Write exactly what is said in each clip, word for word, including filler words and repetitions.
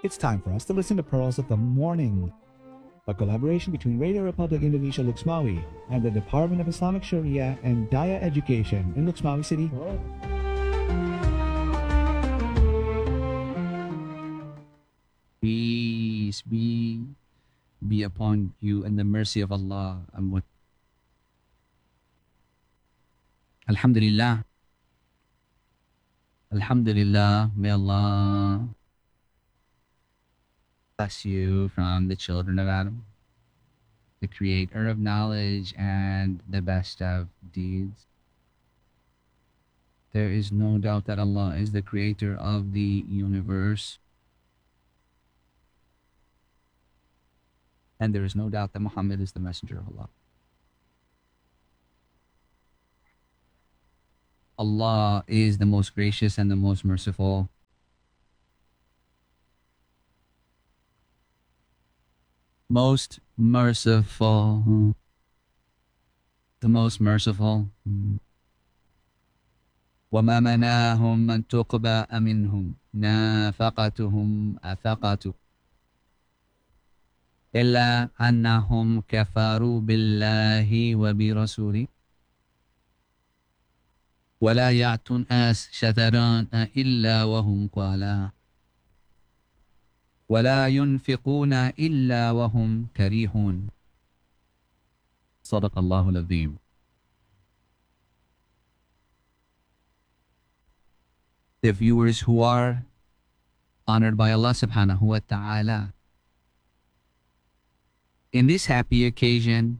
It's time for us to listen to Pearls of the Morning, a collaboration between Radio Republic Indonesia Luxmawi and the Department of Islamic Sharia and Daya Education in Luxmawi City. Peace be be upon you and the mercy of Allah. And what Alhamdulillah. Alhamdulillah. May Allah bless you from the children of Adam, the creator of knowledge and the best of deeds. There is no doubt that Allah is the creator of the universe. And there is no doubt that Muhammad is the messenger of Allah. Allah is the most gracious and the most merciful. Most merciful. The most merciful. وَمَا مَنَاهُمْ أَن تُقْبَلَ مِنْهُمْ نَفَقَتُهُمْ أَفَقَتُ إِلَّا أَنَّهُمْ كَفَرُوا بِاللَّهِ وَبِرَسُولِهِ وَلَا يَأْتُونَ الشَّهَادَةَ إِلَّا وَهُمْ كُفَارٌ وَلَا يُنْفِقُونَ إِلَّا وَهُمْ كَرِيهُونَ. صدق الله العظيم. The viewers who are honored by Allah subhanahu wa ta'ala, in this happy occasion,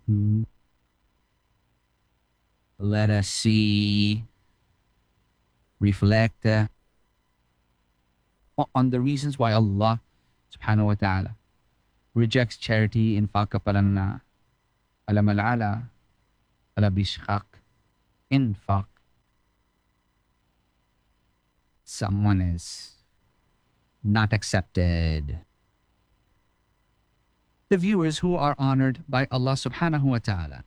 let us see, reflect uh, on the reasons why Allah subhanahu wa ta'ala rejects charity. In fact, kapalan na alam al-ala ala bishkhak. In fact, someone is not accepted. The viewers who are honored by Allah subhanahu wa ta'ala.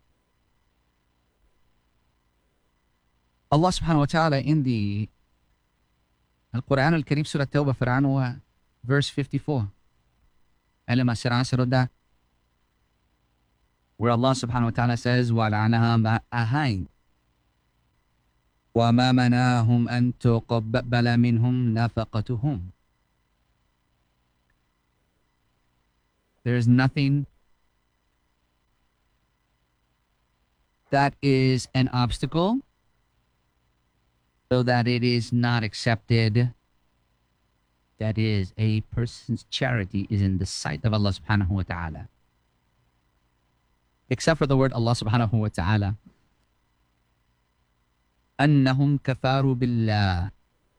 Allah subhanahu wa ta'ala in the Al-Quran Al-Karim Surah Tawbah Far'an verse fifty-four. Alam asira where Allah subhanahu wa ta'ala says, وَلَعَنَهَا مَأَهَيْنِ وَمَا مَنَاهُمْ أَن تُقْبَلَ مِنْهُمْ نَفَقَتُهُمْ. There is nothing that is an obstacle so that it is not accepted. That is, a person's charity is in the sight of Allah subhanahu wa ta'ala. Except for the word Allah subhanahu wa ta'ala. أَنَّهُمْ كَفَارُوا بِاللَّهِ.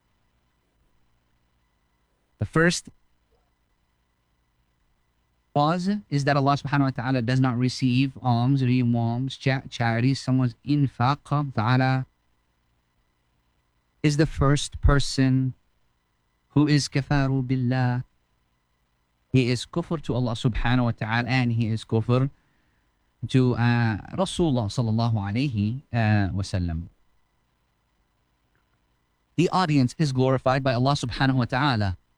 The first cause is that Allah subhanahu wa ta'ala does not receive alms, alms, cha- charities. Someone's infaq ta'ala is the first person who is kafaru billah. He is kufr to Allah subhanahu wa ta'ala, and he is kufr to uh, Rasulullah sallallahu alayhi uh, wa sallam. The audience is glorified by Allah subhanahu wa ta'ala.